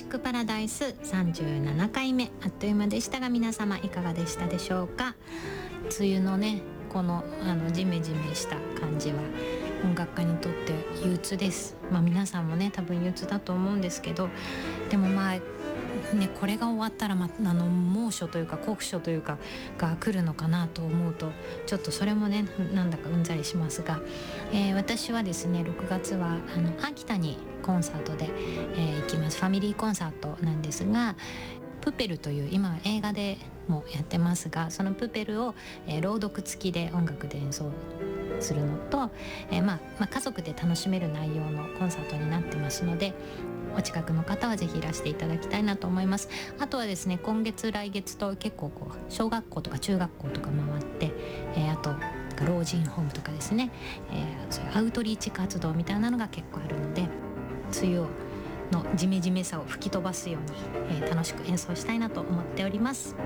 シックパラダイス37回目、あっという間でしたが皆様いかがでしたでしょうか。梅雨のねこのジメジメした感じは音楽家にとって憂鬱です。皆さんもね多分憂鬱だと思うんですけど、でもこれが終わったら、猛暑というか酷暑というかが来るのかなと思うとちょっとそれもねなんだかうんざりしますが、私はですね6月は秋田にコンサートで、行きます。ファミリーコンサートなんですが、プペルという今は映画でもやってますが、そのプペルを、朗読付きで音楽で演奏するのと、家族で楽しめる内容のコンサートになってますので、お近くの方はぜひいらしていただきたいなと思います。あとはですね今月来月と結構小学校とか中学校とか回って、あと老人ホームとかですね、そういうアウトリーチ活動みたいなのが結構あるので、梅雨のジメジメさを吹き飛ばすように、楽しく演奏したいなと思っております。